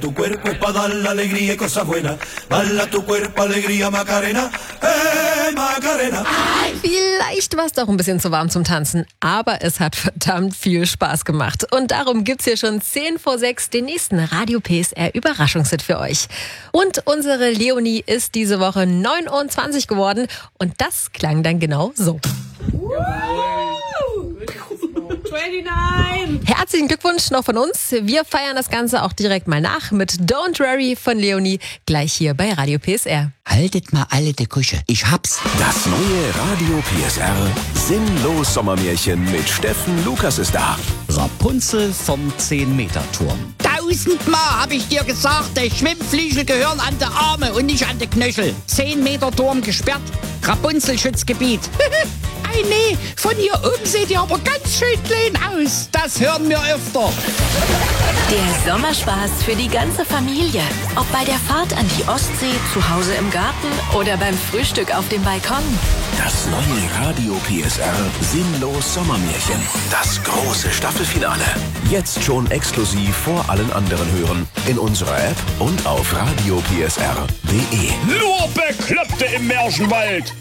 Tu cuerpo es para dar la alegría y cosas buenas. Bala tu cuerpo, alegría, Macarena. Macarena. Vielleicht war es doch ein bisschen zu warm zum Tanzen, aber es hat verdammt viel Spaß gemacht. Und darum gibt's hier schon 5:10 den nächsten Radio PSR Überraschungshit für euch. Und unsere Leonie ist diese Woche 29 geworden und das klang dann genau so. 29! Herzlichen Glückwunsch noch von uns. Wir feiern das Ganze auch direkt mal nach mit Don't Worry von Leonie, gleich hier bei Radio PSR. Haltet mal alle die Kusche, ich hab's. Das neue Radio PSR Sinnlos Sommermärchen mit Steffen Lukas ist da. Rapunzel vom 10-Meter-Turm. 1000-mal hab ich dir gesagt, die Schwimmfliegel gehören an die Arme und nicht an die Knöchel. 10-Meter-Turm gesperrt, Rapunzel-Schutzgebiet. Ei, nee, von hier oben seht ihr aber ganz schön klein aus. Das hören wir öfter. Der Sommerspaß für die ganze Familie. Ob bei der Fahrt an die Ostsee, zu Hause im Garten oder beim Frühstück auf dem Balkon. Das neue Radio PSR Sinnlos Sommermärchen. Das große Staffelfinale. Jetzt schon exklusiv vor allen anderen hören. In unserer App und auf radiopsr.de. Nur Bekloppte im Märchenwald.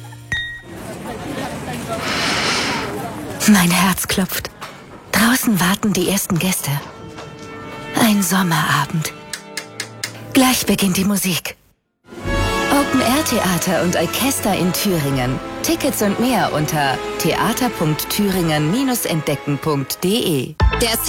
Mein Herz klopft. Draußen warten die ersten Gäste. Ein Sommerabend. Gleich beginnt die Musik. Open-Air-Theater und Orchester in Thüringen. Tickets und mehr unter theater.thüringen-entdecken.de.